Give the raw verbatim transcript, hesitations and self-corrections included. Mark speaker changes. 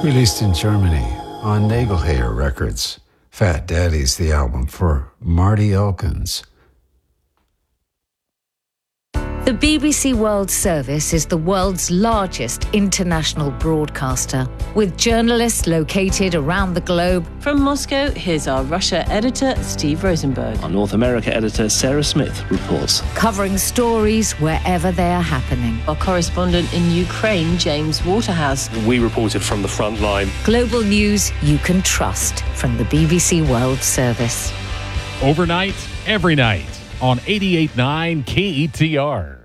Speaker 1: Released in Germany on Nagelhair Records. Fat Daddy's the album for Marty Elkins.
Speaker 2: The B B C World Service is the world's largest international broadcaster, with journalists located around the globe.
Speaker 3: From Moscow, here's our Russia editor, Steve Rosenberg.
Speaker 4: Our North America editor, Sarah Smith, reports.
Speaker 2: Covering stories wherever they are happening.
Speaker 3: Our correspondent in Ukraine, James Waterhouse.
Speaker 5: We reported from the front line.
Speaker 2: Global news you can trust from the B B C World Service.
Speaker 6: Overnight, every night on eighty-eight point nine K E T R.